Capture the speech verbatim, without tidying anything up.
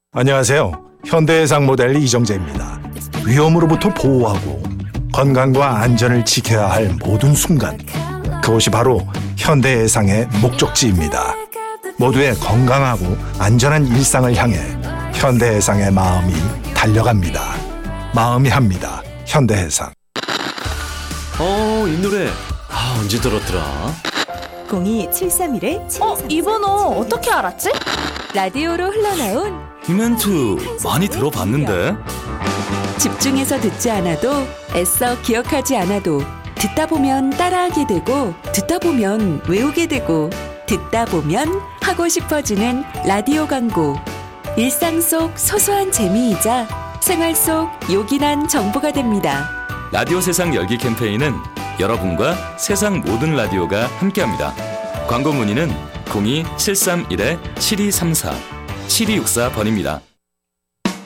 안녕하세요. 현대해상 모델 이정재입니다. 위험으로부터 보호하고 건강과 안전을 지켜야 할 모든 순간, 그것이 바로 현대해상의 목적지입니다. 모두의 건강하고 안전한 일상을 향해 현대해상의 마음이 달려갑니다. 마음이 합니다. 현대해상. 어, 이 노래 아, 언제 들었더라? 공이 칠삼일 칠이삼사. 어? 이 번호 어떻게 알았지? 라디오로 흘러나온 이 멘트 많이 들어봤는데. 집중해서 듣지 않아도 애써 기억하지 않아도 듣다 보면 따라하게 되고 듣다 보면 외우게 되고 듣다 보면 하고 싶어지는 라디오 광고. 일상 속 소소한 재미이자 생활 속 요긴한 정보가 됩니다. 라디오 세상 열기 캠페인은 여러분과 세상 모든 라디오가 함께합니다. 광고 문의는 공이 칠삼일 칠이삼사 칠이육사 번입니다.